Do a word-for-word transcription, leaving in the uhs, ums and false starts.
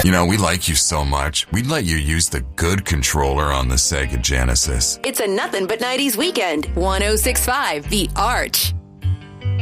You know, we like you so much, we'd let you use the good controller on the Sega Genesis. It's a nothing but nineties weekend. one oh six point five The Arch.